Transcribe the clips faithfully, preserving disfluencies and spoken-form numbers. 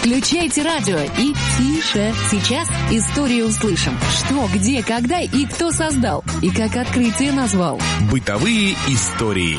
Включайте радио и тише. Сейчас историю услышим. Что, где, когда и кто создал. И как открытие назвал. Бытовые истории.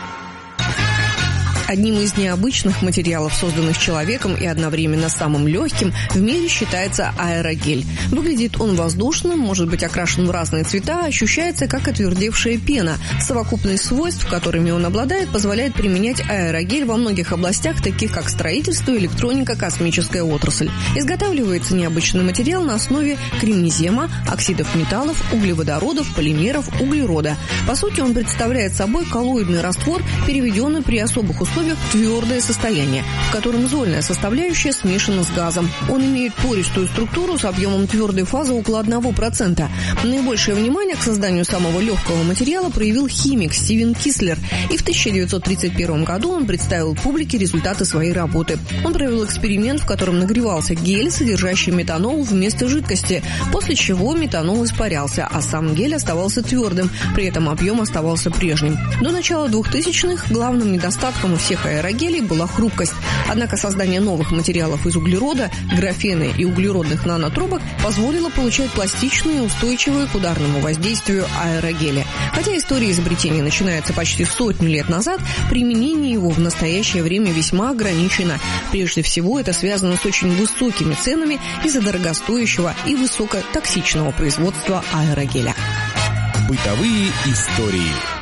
Одним из необычных материалов, созданных человеком и одновременно самым легким, в мире считается аэрогель. Выглядит он воздушным, может быть окрашен в разные цвета, ощущается как отвердевшая пена. Совокупность свойств, которыми он обладает, позволяет применять аэрогель во многих областях, таких как строительство, электроника, космическая отрасль. Изготавливается необычный материал на основе кремнезема, оксидов металлов, углеводородов, полимеров, углерода. По сути, он представляет собой коллоидный раствор, переведенный при особых условиях в твердое состояние, в котором зольная составляющая смешана с газом. Он имеет пористую структуру с объемом твердой фазы около одного процента. Наибольшее внимание к созданию самого легкого материала проявил химик Стивен Кислер, и в тысяча девятьсот тридцать первом году он представил публике результаты своей работы. Он провел эксперимент, в котором нагревался гель, содержащий метанол вместо жидкости, после чего метанол испарялся, а сам гель оставался твердым, при этом объем оставался прежним. До начала двухтысячных главным недостатком всех аэрогелей была хрупкость. Однако создание новых материалов из углерода, графена и углеродных нанотрубок позволило получать пластичные и устойчивые к ударному воздействию аэрогели. Хотя история изобретения начинается почти сотню лет назад, применение его в настоящее время весьма ограничено. Прежде всего, это связано с очень высокими ценами из-за дорогостоящего и высокотоксичного производства аэрогеля. Бытовые истории.